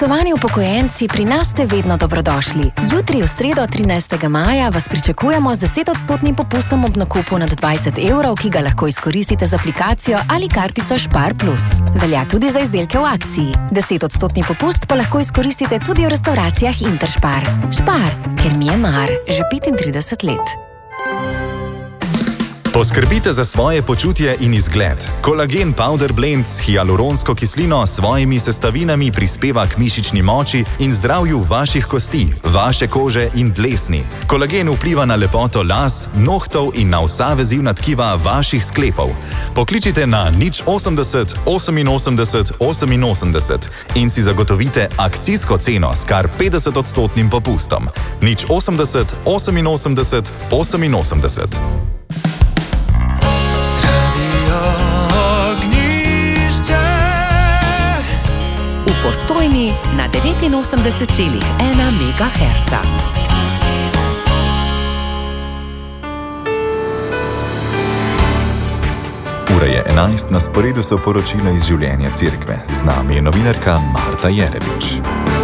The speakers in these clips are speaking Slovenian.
Spoštovani upokojenci, pri nas ste vedno dobrodošli. Jutri v sredo 13. maja vas pričakujemo z 10% popustom ob nakupu nad 20 evrov, ki ga lahko izkoristite z aplikacijo ali kartico Spar Plus. Velja tudi za izdelke v akciji. 10% popust pa lahko izkoristite tudi v restauracijah Interspar. Spar, ker mi je mar, že 35 let. Poskrbite za svoje počutje in izgled. Kolagen Powder Blend s hialuronsko kislino s svojimi sestavinami prispeva k mišični moči in zdravju vaših kosti, vaše kože in dlesni. Kolagen vpliva na lepoto las, nohtov in na vsa vezivna tkiva vaših sklepov. Pokličite na 080 88 88 in si zagotovite akcijsko ceno s kar 50% popustom. 080 88 88. Postojni na 89,1 MHz. Ura je 11, na sporedu so poročila iz življenja cerkve. Z nami je novinarka Marta Jerevič.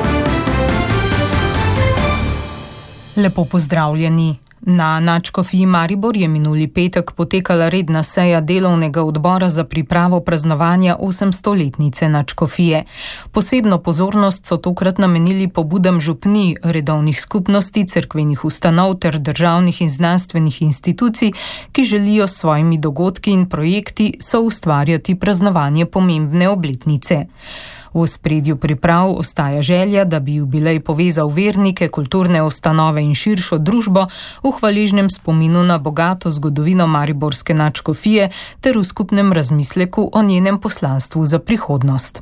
Lepo pozdravljeni. Na Nadškofiji Maribor je minuli petek potekala redna seja delovnega odbora za pripravo praznovanja 800-letnice Nadškofije. Posebno pozornost so tokrat namenili pobudam župnij, redovnih skupnosti, cerkvenih ustanov ter državnih in znanstvenih institucij, ki želijo s svojimi dogodki in projekti soustvarjati praznovanje pomembne obletnice. V ospredju priprav ostaja želja, da bi jubilej povezal vernike, kulturne ustanove in širšo družbo v hvaležnem spominu na bogato zgodovino mariborske nadškofije ter v skupnem razmisleku o njenem poslanstvu za prihodnost.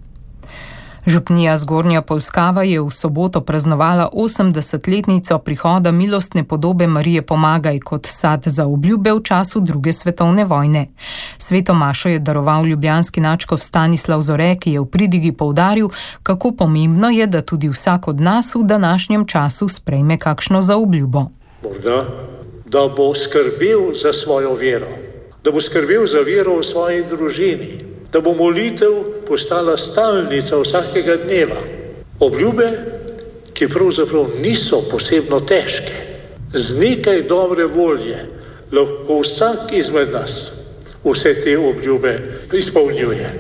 Župnija Zgornja Polskava je v soboto praznovala 80-letnico prihoda milostne podobe Marije Pomagaj kot sad za obljube v času druge svetovne vojne. Sveto mašo je daroval ljubljanski nadškof Stanislav Zore, ki je v pridigi poudaril, kako pomembno je, da tudi vsak od nas v današnjem času sprejme kakšno zaobljubo. Morda, da bo skrbel za svojo vero, da bo skrbel za vero v svoji družini, da bo molitev postala stalnica vsakega dneva. Obljube, ki pravzaprav niso posebno težke, z nekaj dobre volje lahko vsak izmed nas vse te obljube izpolnjuje.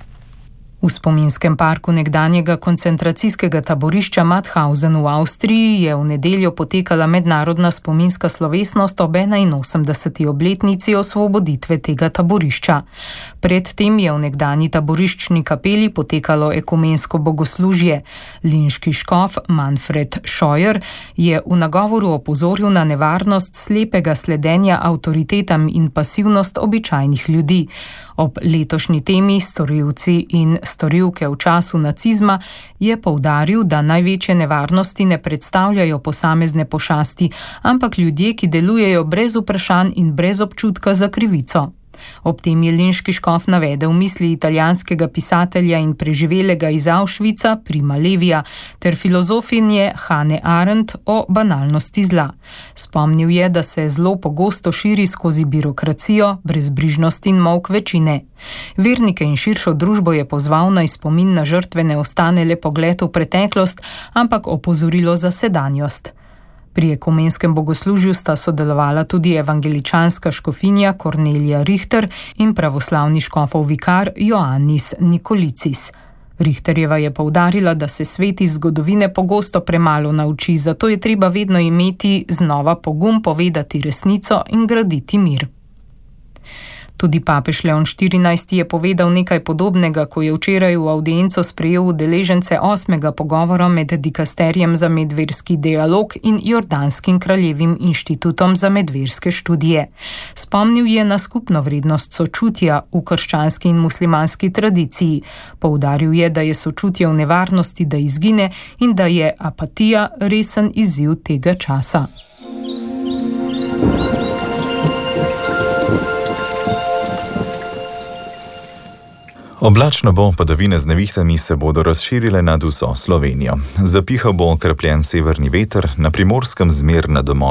V spominskem parku nekdanjega koncentracijskega taborišča Mauthausen v Avstriji je v nedeljo potekala mednarodna spominska slovesnost ob 81. obletnici osvoboditve tega taborišča. Predtem je v nekdanji taboriščni kapeli potekalo ekumensko bogoslužje. Linški škof Manfred Scheuer je v nagovoru opozoril na nevarnost slepega sledenja avtoritetam in pasivnost običajnih ljudi. Ob letošnji temi storilci in storilke v času nacizma je poudaril, da največje nevarnosti ne predstavljajo posamezne pošasti, ampak ljudje, ki delujejo brez vprašanj in brez občutka za krivico. Ob tem je linški škof navedel misli italijanskega pisatelja in preživelega iz Auschwitza Prima Levija ter filozofinje Hannah Arendt o banalnosti zla. Spomnil je, da se zlo pogosto širi skozi birokracijo, brezbrižnost in molk večine. Vernike in širšo družbo je pozval, naj spomin na žrtve ne ostane le pogled v preteklost, ampak opozorilo za sedanjost. Pri ekumenskem bogoslužju sta sodelovala tudi evangeličanska škofinja Kornelija Richter in pravoslavni škofov vikar Ioannis Nikolicis. Richterjeva je poudarila, da se svet iz zgodovine pogosto premalo nauči, zato je treba vedno imeti znova pogum povedati resnico in graditi mir. Tudi papež Leon XIV je povedal nekaj podobnega, ko je včeraj v avdienco sprejel udeležence 8. pogovora med dikasterjem za medverski dialog in Jordanskim kraljevim inštitutom za medverske študije. Spomnil je na skupno vrednost sočutja v krščanski in muslimanski tradiciji. Poudaril je, da je sočutje v nevarnosti, da izgine in da je apatija resen izziv tega časa. Oblačno bo, padavine z nevihtami se bodo razširile nad vso Slovenijo. Zapihal bo okrepljen severni veter, na Primorskem zmerna do